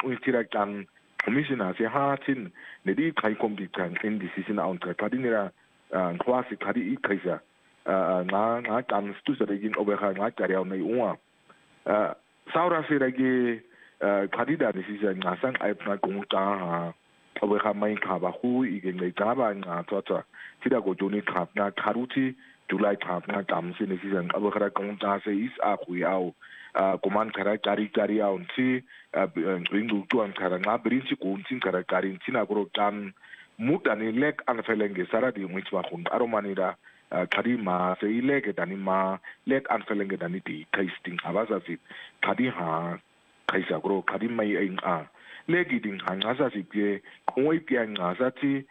tira kan commissioner se ha tin ne di kai kom di kan in decision on ka tadi nira kwasi kadi I kaisa nga kan stu sa regin obeha nga kariaw na uwa saura se ragi kadi da decision nga sang ai na kung ta obeha mai ka ba hu igen nei ka ba nga to tira go joni ka na karuti July ka na kam se decision obeha kung ta se is a hu yao kuman kara kari au nsi ringu tuan kara nga brinci kuntin kara kari ntina gro kan mutani lek anfelenge sara di mwitwa khun aromanira kari ma se ileke dani ma lek anfelenge dani di tasting habaza fit kadi ha kaisa gro kadi mai ein a legi ding hangasa si ke koi pia ngasa ti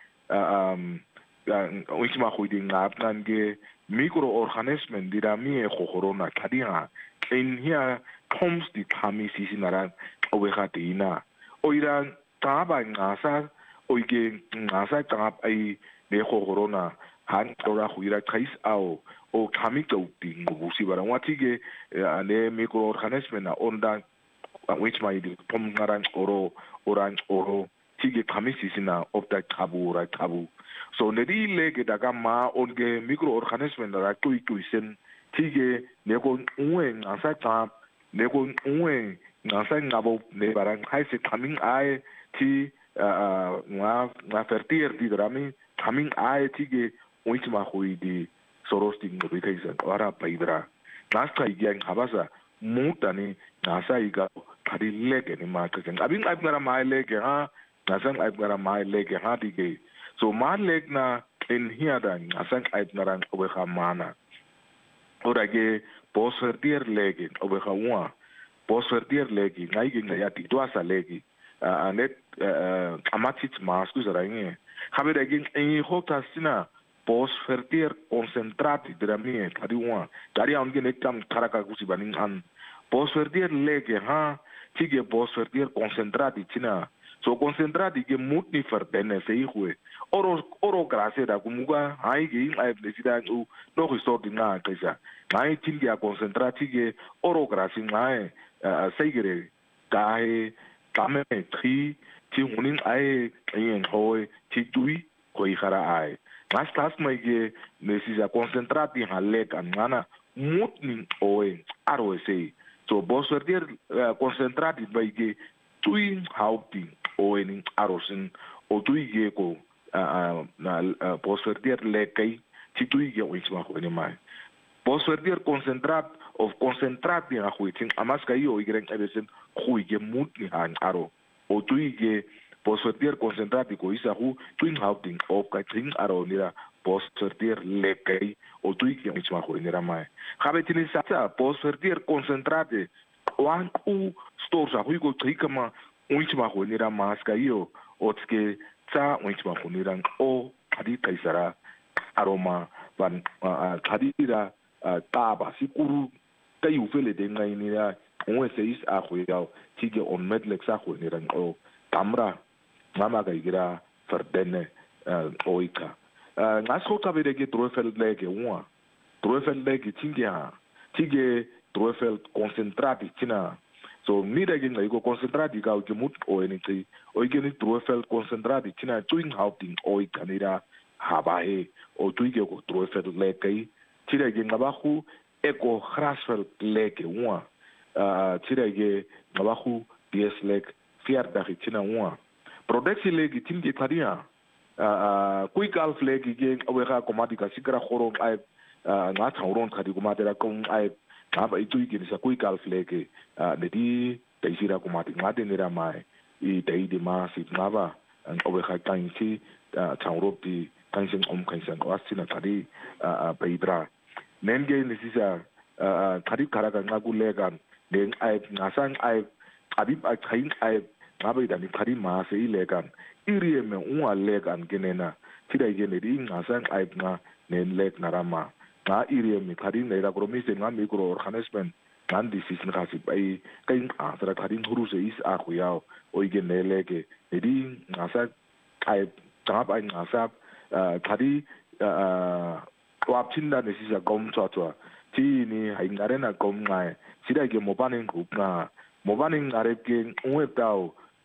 mwitwa khuding ngap nange microorganismen dira mi khokhorona kadi ha in here comes the kami sisi naran oweha tina oira taba ngasa oige ngasa tap ai ne khorona han tora huira kais au o kami to ting busi bara watige ne microorganismen onda which my pom naran oro orange oro tige kami sisi na of that tabu so ne di lege daga ma onge microorganismen ra tuisen tige ne ko uen asa ta ne ko uen ngasa ngabo ne barang hai se coming ai ti nga fertier di drami coming ai tige uitma hui di sorosting no bitaisa ora paidra nasta igen habasa mutani ngasa iga kadi lege ni ma kaken abin ai ngara mai lege ha ngasa ai ngara mai lege ha dige so ma leg na in here dan ngasa ai ngara obe khamana ora ge posvertier legi obeha uma posvertier legi ngai ge ya ti toasa legi anet amatit mas ku zarange habe de ge en hota sina posvertier concentrati dramie kadi uma dari on ge nekam karaka kusi banin an posvertier legi ha tige posvertier concentrati tina so concentrati ge mutni verdenne sei hue oro grase da kumuga hai ge ai desida u no resort dinga kaisa ngai tingi a concentrati ge oro grase ngai seigere kai kame tri ti hunin ai yen hoi ti tui koi khara ai mas mai ge nesisa concentrati halek anana mutni oe aro sei so bosvertier concentrati bai ge tui haupting oening arosin o tui ge ko na posvertier lekai ti tui ge oisma ko ni mai posvertier concentrat of concentrat ni a huiting amaska yo igren ebesen huige mutni han aro o tui ge posvertier concentrat ko isa hu tui haupting of ka ting aro nira posvertier lekai o tui ge oisma ko ni mai habetini sa posvertier concentrate wan u stores a huigo trikama oisma ko ni maska yo otske sa oisma ko ni o kadi kaisara aroma van kadira taba sikuru kai ufele de ngai ni ya onwe se is a khu ya tige on medlex a khu ni ran o tamra mama ga igira verdenne oika ngaso ka vede ge trofel lege uma trofel lege tige trofel concentrati tina so ni de ge ngai go concentrati ga ge mut o ni ti o ge ni trofel concentrati tina tuing haupting oika ni da habahe o tuige go trofel lege tira ge ngabahu eko grasvel leke uma tira ge ngabahu ds lek fiar da tina uma production leke tinge kadia quick alf leke ge awega komatika sikra khoro ai nga thauron khadi komatera kong ai ngaba ituige sa quick alf leke ne di taisira komati ngade nira mai I dai de ma sit ngaba awega kainsi thaurop di kainsen kainsen wasina kadi paidra nenge nisisa kari karaga ngagulegan den ai nasang ai abib ai khain ai ngabe dani kari ma se ilegan irie me unwa legan genena tida gene di nasang ai nga nen lek narama na irie me kari ne ra promise nga microorganismen kan disease nga si bai kain asra kari huru se is a khuyao oigene leke di nasa ai tap ai nasa kari wapchinda nesisa gom chwa ti ni haingarena gom ngai sida ge mobaning group na mobaning arep ge unwe tao